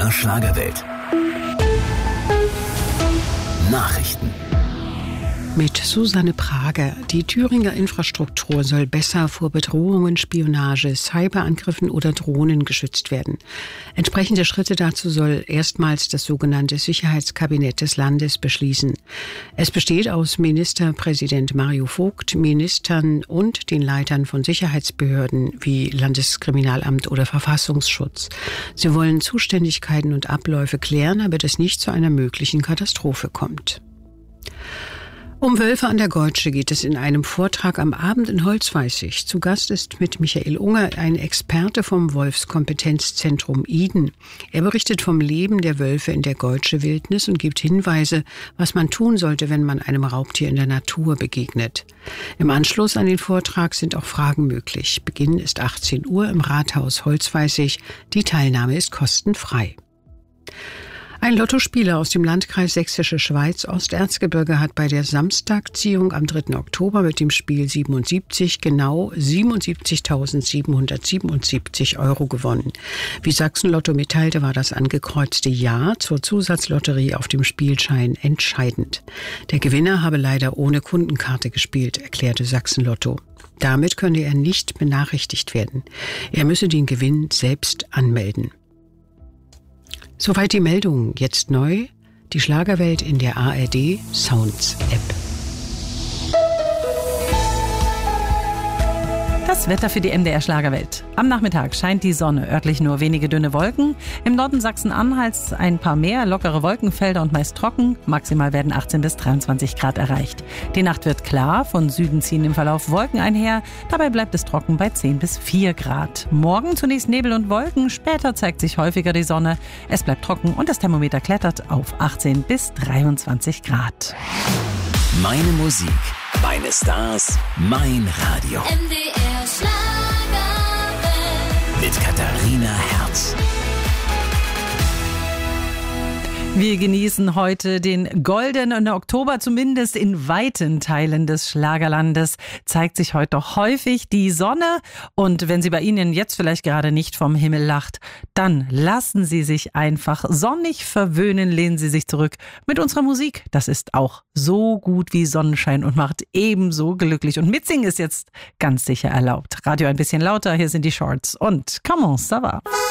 MDR Schlagerwelt. Nachrichten. Mit Susanne Prager. Die Thüringer Infrastruktur soll besser vor Bedrohungen, Spionage, Cyberangriffen oder Drohnen geschützt werden. Entsprechende Schritte dazu soll erstmals das sogenannte Sicherheitskabinett des Landes beschließen. Es besteht aus Ministerpräsident Mario Vogt, Ministern und den Leitern von Sicherheitsbehörden wie Landeskriminalamt oder Verfassungsschutz. Sie wollen Zuständigkeiten und Abläufe klären, damit es nicht zu einer möglichen Katastrophe kommt. Um Wölfe an der Geutsche geht es in einem Vortrag am Abend in Holzweißig. Zu Gast ist mit Michael Unger ein Experte vom Wolfskompetenzzentrum Iden. Er berichtet vom Leben der Wölfe in der Geutsche Wildnis und gibt Hinweise, was man tun sollte, wenn man einem Raubtier in der Natur begegnet. Im Anschluss an den Vortrag sind auch Fragen möglich. Beginn ist 18 Uhr im Rathaus Holzweißig. Die Teilnahme ist kostenfrei. Ein Lottospieler aus dem Landkreis Sächsische Schweiz Osterzgebirge hat bei der Samstagziehung am 3. Oktober mit dem Spiel 77 genau 77.777 € gewonnen. Wie Sachsen-Lotto mitteilte, war das angekreuzte Ja zur Zusatzlotterie auf dem Spielschein entscheidend. Der Gewinner habe leider ohne Kundenkarte gespielt, erklärte Sachsen-Lotto. Damit könne er nicht benachrichtigt werden. Er müsse den Gewinn selbst anmelden. Soweit die Meldung. Jetzt neu, die Schlagerwelt in der ARD Sounds App. Das Wetter für die MDR Schlagerwelt. Am Nachmittag scheint die Sonne, örtlich nur wenige dünne Wolken. Im Norden Sachsen-Anhalts ein paar mehr lockere Wolkenfelder und meist trocken. Maximal werden 18 bis 23 Grad erreicht. Die Nacht wird klar, von Süden ziehen im Verlauf Wolken einher. Dabei bleibt es trocken bei 10 bis 4 Grad. Morgen zunächst Nebel und Wolken, später zeigt sich häufiger die Sonne. Es bleibt trocken und das Thermometer klettert auf 18 bis 23 Grad. Meine Musik, meine Stars, mein Radio. MDR Schlagerwelt. Mit Katharina Herz. Wir genießen heute den goldenen Oktober, zumindest in weiten Teilen des Schlagerlandes zeigt sich heute häufig die Sonne. Und wenn sie bei Ihnen jetzt vielleicht gerade nicht vom Himmel lacht, dann lassen Sie sich einfach sonnig verwöhnen, lehnen Sie sich zurück mit unserer Musik. Das ist auch so gut wie Sonnenschein und macht ebenso glücklich. Und mitsingen ist jetzt ganz sicher erlaubt. Radio ein bisschen lauter, hier sind die Shorts und Comment ça va?